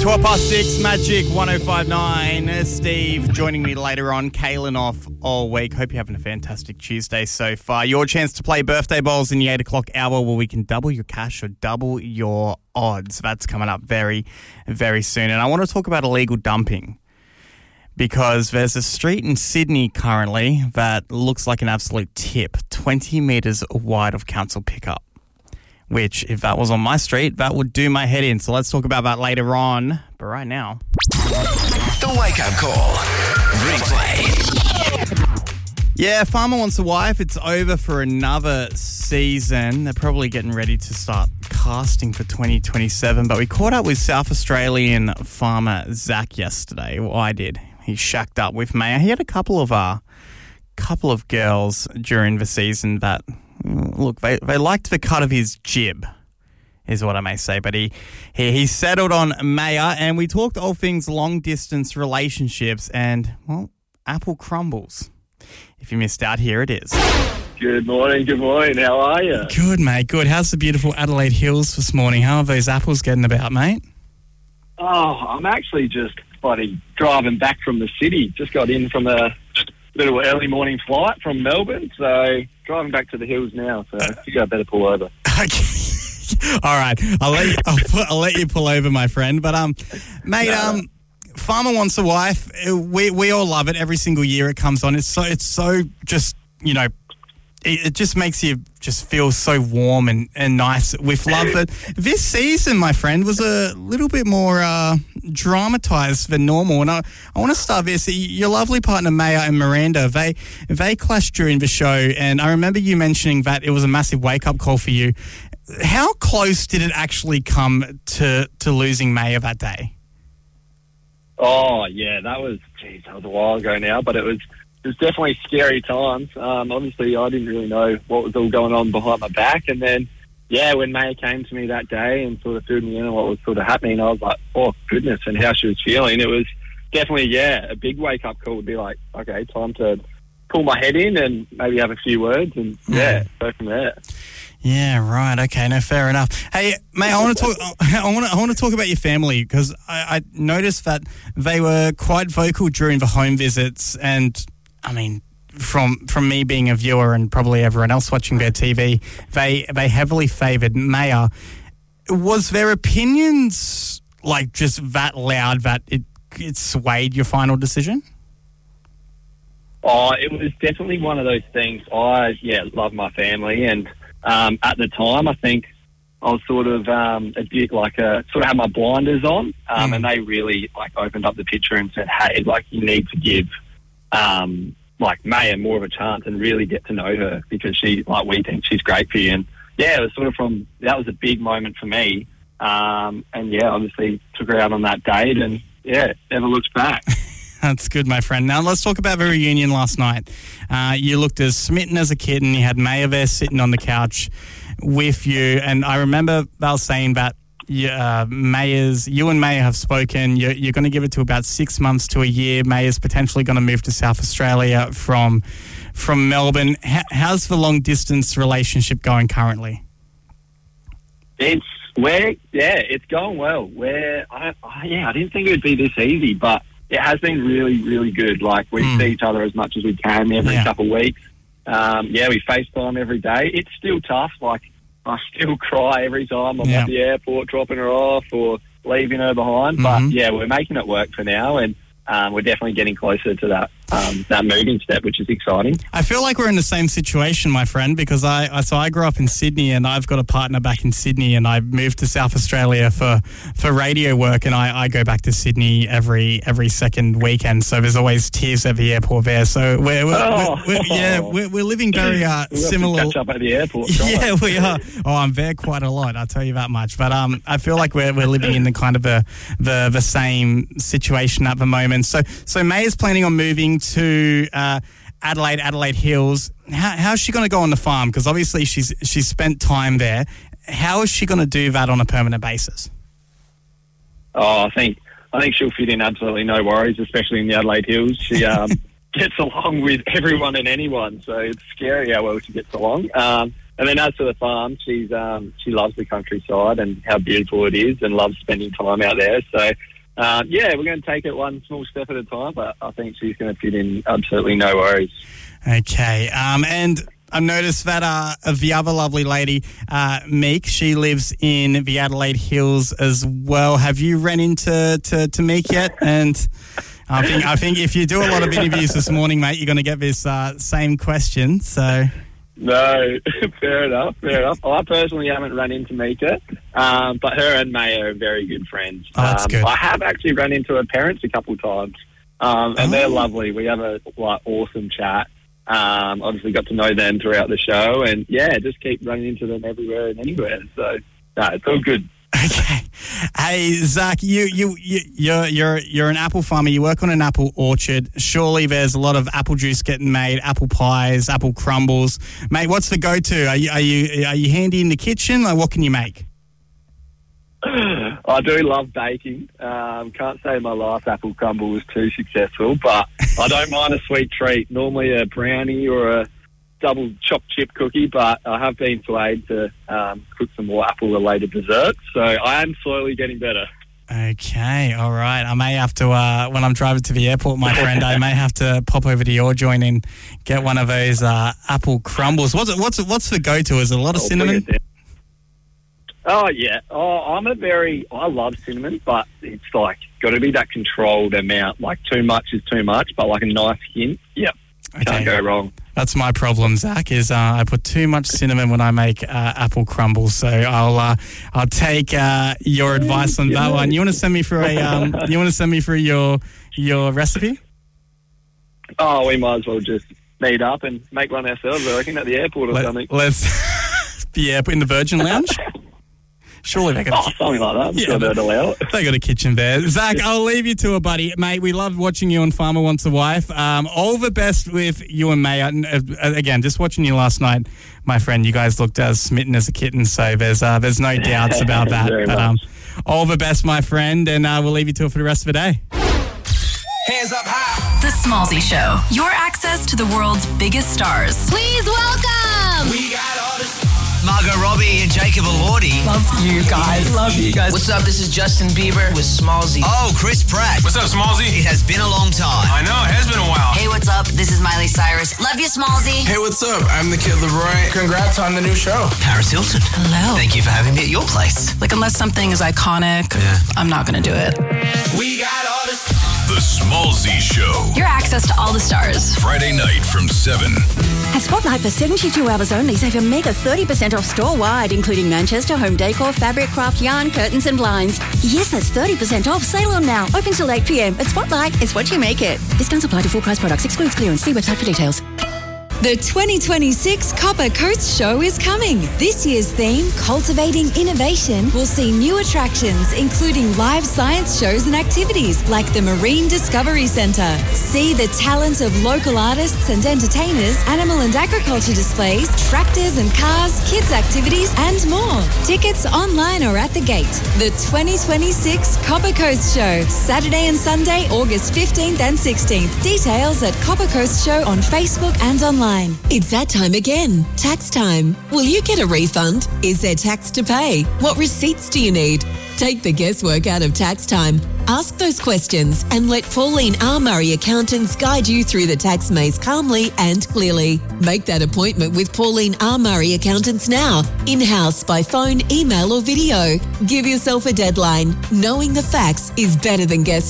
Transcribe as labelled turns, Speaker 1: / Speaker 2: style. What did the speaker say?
Speaker 1: 6, Magic 105.9. Steve joining me later on. Kaylin off all week. Hope you're having a fantastic Tuesday so far. Your chance to play birthday bowls in the 8 o'clock hour where we can double your cash or double your odds. That's coming up very, very soon. And I want to talk about illegal dumping because there's a street in Sydney currently that looks like an absolute tip, 20 metres wide of council pickup. Which, if that was on my street, that would do my head in. So let's talk about that later on. But right now...
Speaker 2: The Wake Up Call. Replay.
Speaker 1: Yeah, Farmer Wants a Wife. It's over for another season. They're probably getting ready to start casting for 2027. But we caught up with South Australian farmer Zach yesterday. Well, I did. He shacked up with Maya. He had a couple of girls during the season that... Look, they liked the cut of his jib, is what I may say. But he settled on Maya, and we talked all things long-distance relationships and, well, apple crumbles. If you missed out, here it is.
Speaker 3: Good morning. How are you?
Speaker 1: Good, mate, good. How's the beautiful Adelaide Hills this morning? How are those apples getting about, mate?
Speaker 3: Oh, I'm actually just driving back from the city. Just got in from a little early morning flight from Melbourne, so driving back to the hills now. So I think I better pull over.
Speaker 1: Okay. All right. I'll let you pull over, my friend. But mate, Farmer Wants a Wife. We all love it every single year it comes on. It's so just, you know, it just makes you just feel so warm and nice with love. But this season, my friend, was a little bit more dramatised than normal. And I want to start this. Your lovely partner, Maya and Miranda, they clashed during the show. And I remember you mentioning that it was a massive wake-up call for you. How close did it actually come to losing Maya that day?
Speaker 3: Oh, yeah, that was a while ago now, but it was definitely scary times. Obviously, I didn't really know what was all going on behind my back. And then, yeah, when Maya came to me that day and sort of filled me in on what was sort of happening, I was like, oh, goodness, and how she was feeling. It was definitely, a big wake-up call would be like, okay, time to pull my head in and maybe have a few words and, go from there.
Speaker 1: Yeah, right. Okay, no, fair enough. Hey, mate, I want to talk. I want to talk about your family because I noticed that they were quite vocal during the home visits, and I mean, from me being a viewer and probably everyone else watching their TV, they heavily favoured Maya. Was their opinions like just that loud that it swayed your final decision?
Speaker 3: Oh, it was definitely one of those things. I love my family, and at the time, I think I was sort of had my blinders on, and they really opened up the picture and said, "Hey, you need to give Maya more of a chance and really get to know her because we think she's great for you." And it was sort of that was a big moment for me, and obviously took her out on that date, and never looked back.
Speaker 1: That's good, my friend. Now, let's talk about the reunion last night. You looked as smitten as a kid, and you had Maya there sitting on the couch with you. And I remember they were saying that you and Maya have spoken. You're going to give it to about 6 months to a year. Maya's potentially going to move to South Australia from Melbourne. How's the long-distance relationship going currently?
Speaker 3: It's going well. I didn't think it would be this easy, but it has been really, really good. We see each other as much as we can every couple of weeks. We FaceTime every day. It's still tough. I still cry every time I'm at the airport dropping her off or leaving her behind. But, we're making it work for now, and we're definitely getting closer to that moving step, which is exciting.
Speaker 1: I feel like we're in the same situation, my friend, because I grew up in Sydney, and I've got a partner back in Sydney, and I moved to South Australia for radio work, and I go back to Sydney every second weekend. So there's always tears at the airport there. So we're living very similar.
Speaker 3: Catch up at the airport.
Speaker 1: Yeah, we are. Oh, I'm there quite a lot. I'll tell you that much. But I feel like we're living in the kind of the same situation at the moment. So Maya's planning on moving to Adelaide Hills. How's she going to go on the farm? Because obviously she's spent time there. How is she going to do that on a permanent basis?
Speaker 3: Oh, I think she'll fit in absolutely no worries, especially in the Adelaide Hills. She gets along with everyone and anyone, so it's scary how well she gets along. And then as for the farm, she loves the countryside and how beautiful it is, and loves spending time out there. So we're going to take it one small step at a time, but I think she's going to fit in absolutely no worries.
Speaker 1: Okay. And I've noticed that the other lovely lady, Meek, she lives in the Adelaide Hills as well. Have you ran into to Meek yet? And I think if you do a lot of interviews this morning, mate, you're going to get this same question. So
Speaker 3: no, fair enough. I personally haven't run into Mika, but her and May are very good friends.
Speaker 1: Oh, that's good.
Speaker 3: I have actually run into her parents a couple of times, and they're lovely. We have a awesome chat. Obviously got to know them throughout the show, and just keep running into them everywhere and anywhere. So it's all good.
Speaker 1: Okay. Hey, Zach, you're an apple farmer. You work on an apple orchard. Surely there's a lot of apple juice getting made, apple pies, apple crumbles. Mate, what's the go-to? Are you handy in the kitchen? Like, what can you make?
Speaker 3: I do love baking. Can't say my last apple crumble was too successful, but I don't mind a sweet treat. Normally a brownie or a double chopped chip cookie, but I have been swayed to cook some more apple-related desserts, so I am slowly getting better.
Speaker 1: Okay, all right. I may have to, when I'm driving to the airport, my friend, I may have to pop over to your joint and get one of those apple crumbles. What's the go-to? Is it a lot of cinnamon?
Speaker 3: Oh, yeah. I love cinnamon, but it's like got to be that controlled amount. Like too much is too much, but like a nice hint. Yep.
Speaker 1: Okay.
Speaker 3: Can't go wrong.
Speaker 1: That's my problem, Zach, is I put too much cinnamon when I make apple crumbles. So I'll take your advice on that one. You want to send me for your recipe?
Speaker 3: Oh, we might as well just meet up and make one ourselves, I reckon, at the airport or something.
Speaker 1: Let's in the Virgin Lounge. Surely they got
Speaker 3: something like that. I'm sure they'd allow it.
Speaker 1: They got a kitchen there. Zach, I'll leave you to it, buddy. Mate, we love watching you on Farmer Wants a Wife. All the best with you and May. Again, just watching you last night, my friend, you guys looked as smitten as a kitten, so there's no doubts about that. But all the best, my friend, and we'll leave you to it for the rest of the day.
Speaker 2: Hands up high.
Speaker 4: The Smallzy Show. Your access to the world's biggest stars.
Speaker 5: Please welcome.
Speaker 2: We got all this. Margot Robbie and Jacob Elordi.
Speaker 6: Love you guys.
Speaker 7: What's up? This is Justin Bieber with Smallzy.
Speaker 2: Oh, Chris Pratt.
Speaker 8: What's up, Smallzy?
Speaker 2: It has been a long time.
Speaker 8: I know, it has been a while.
Speaker 9: Hey, what's up? This is Miley Cyrus. Love you, Smallzy.
Speaker 10: Hey, what's up? I'm the Kid Leroy. Congrats on the new show.
Speaker 2: Paris Hilton.
Speaker 4: Hello.
Speaker 2: Thank you for having me at your place.
Speaker 4: Like, unless something is iconic, I'm not going to do it.
Speaker 2: We got all this.
Speaker 11: The Smallzy Show.
Speaker 4: Your access to all the stars.
Speaker 11: Friday night from 7.
Speaker 5: At Spotlight for 72 hours only, save a mega 30% off store-wide, including Manchester home decor, fabric, craft, yarn, curtains and blinds. Yes, that's 30% off. Sale on now. Open till 8 p.m. At Spotlight, it's what you make it. Discounts apply to full price products. Excludes clearance. See website for details.
Speaker 12: The 2026 Copper Coast Show is coming. This year's theme, Cultivating Innovation, will see new attractions, including live science shows and activities like the Marine Discovery Centre. See the talent of local artists and entertainers, animal and agriculture displays, tractors and cars, kids activities, and more. Tickets online or at the gate. The 2026 Copper Coast Show, Saturday and Sunday, August 15th and 16th. Details at Copper Coast Show on Facebook and online.
Speaker 13: It's that time again. Tax time. Will you get a refund? Is there tax to pay? What receipts do you need? Take the guesswork out of tax time. Ask those questions and let Pauline R. Murray Accountants guide you through the tax maze calmly and clearly. Make that appointment with Pauline R. Murray Accountants now, in-house, by phone, email or video. Give yourself a deadline. Knowing the facts is better than guessing.